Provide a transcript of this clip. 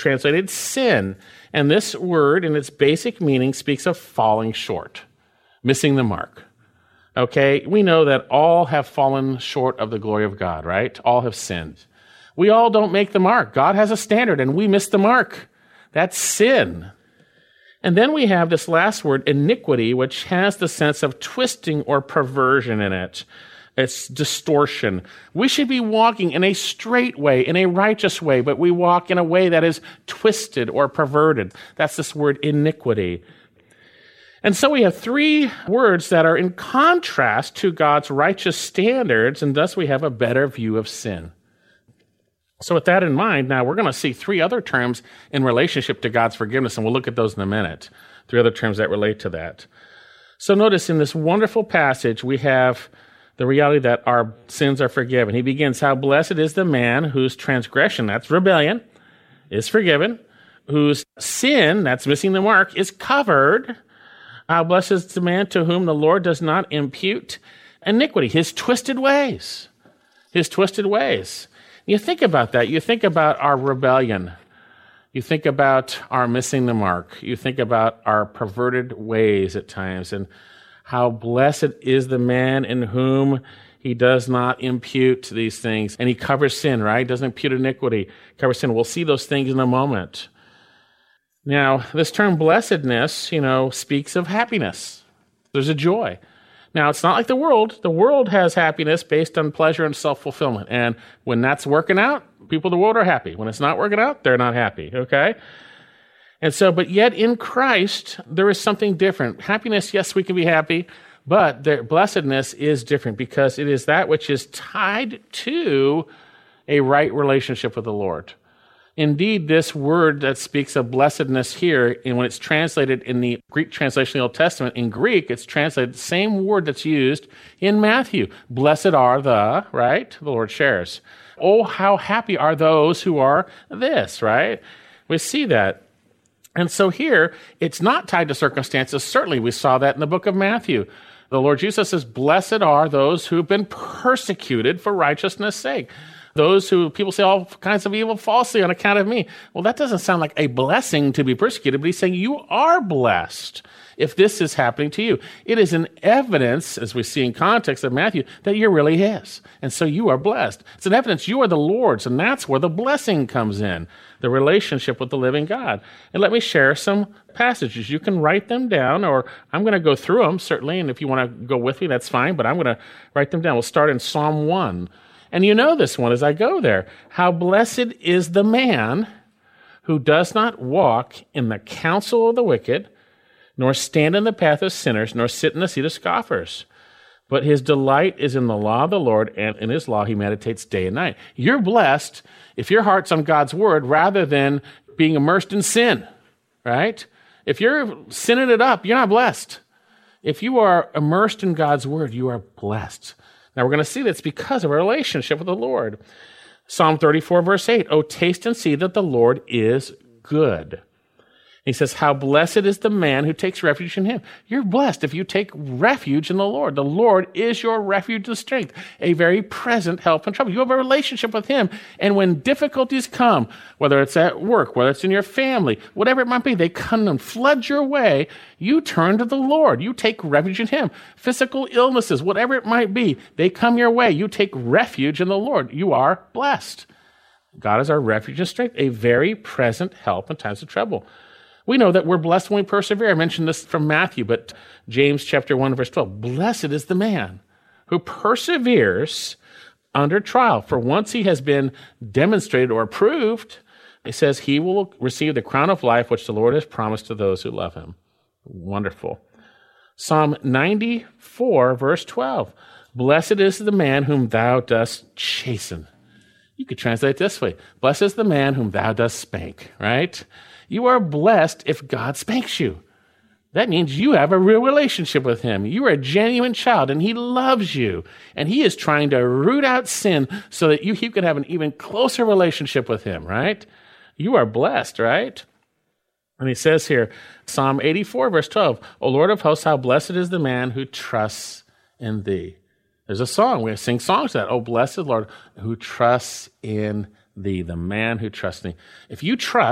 translated sin. And this word, in its basic meaning, speaks of falling short, missing the mark. Okay, we know that all have fallen short of the glory of God, right? All have sinned. We all don't make the mark. God has a standard, and we miss the mark. That's sin. And then we have this last word, iniquity, which has the sense of twisting or perversion in it. It's distortion. We should be walking in a straight way, in a righteous way, but we walk in a way that is twisted or perverted. That's this word iniquity. And so we have three words that are in contrast to God's righteous standards, and thus we have a better view of sin. So with that in mind, now we're going to see three other terms in relationship to God's forgiveness, and we'll look at those in a minute. Three other terms that relate to that. So notice in this wonderful passage, we have the reality that our sins are forgiven. He begins, how blessed is the man whose transgression, that's rebellion, is forgiven, whose sin, that's missing the mark, is covered. How blessed is the man to whom the Lord does not impute iniquity, his twisted ways. His twisted ways. You think about that. You think about our rebellion. You think about our missing the mark. You think about our perverted ways at times, and how blessed is the man in whom he does not impute these things. And he covers sin, right? Doesn't impute iniquity, covers sin. We'll see those things in a moment. Now, this term blessedness, speaks of happiness. There's a joy. Now, it's not like the world. The world has happiness based on pleasure and self-fulfillment. And when that's working out, people of the world are happy. When it's not working out, they're not happy, okay? And so, but yet in Christ, there is something different. Happiness, yes, we can be happy, but the blessedness is different because it is that which is tied to a right relationship with the Lord. Indeed, this word that speaks of blessedness here, and when it's translated in the Greek translation of the Old Testament, in Greek, it's translated the same word that's used in Matthew. Blessed are the, right? The Lord shares. Oh, how happy are those who are this, right? We see that. And so here, it's not tied to circumstances. Certainly, we saw that in the book of Matthew. The Lord Jesus says, blessed are those who have been persecuted for righteousness' sake. Those who people say all kinds of evil falsely on account of me. Well, that doesn't sound like a blessing to be persecuted, but he's saying you are blessed if this is happening to you. It is an evidence, as we see in context of Matthew, that you're really his. And so you are blessed. It's an evidence you are the Lord's, and that's where the blessing comes in, the relationship with the living God. And let me share some passages. You can write them down, or I'm going to go through them, certainly, and if you want to go with me, that's fine, but I'm going to write them down. We'll start in Psalm 1. And you know this one as I go there. How blessed is the man who does not walk in the counsel of the wicked, nor stand in the path of sinners, nor sit in the seat of scoffers. But his delight is in the law of the Lord, and in his law he meditates day and night. You're blessed if your heart's on God's word rather than being immersed in sin, right? If you're sinning it up, you're not blessed. If you are immersed in God's word, you are blessed. Now, we're going to see that's because of our relationship with the Lord. Psalm 34, verse 8, oh, taste and see that the Lord is good. He says, how blessed is the man who takes refuge in him. You're blessed if you take refuge in the Lord. The Lord is your refuge and strength, a very present help in trouble. You have a relationship with him, and when difficulties come, whether it's at work, whether it's in your family, whatever it might be, they come and flood your way, you turn to the Lord. You take refuge in him. Physical illnesses, whatever it might be, they come your way. You take refuge in the Lord. You are blessed. God is our refuge and strength, a very present help in times of trouble. We know that we're blessed when we persevere. I mentioned this from Matthew, but James chapter 1, verse 12. Blessed is the man who perseveres under trial. For once he has been demonstrated or approved, it says he will receive the crown of life which the Lord has promised to those who love him. Wonderful. Psalm 94, verse 12. Blessed is the man whom thou dost chasten. You could translate it this way. Blessed is the man whom thou dost spank, right? You are blessed if God spanks you. That means you have a real relationship with him. You are a genuine child, and he loves you. And he is trying to root out sin so that you can have an even closer relationship with him, right? You are blessed, right? And he says here, Psalm 84, verse 12, O Lord of hosts, how blessed is the man who trusts in thee. There's a song. We sing songs to that. Oh, blessed Lord, who trusts in thee, the man who trusts in thee. If you trust,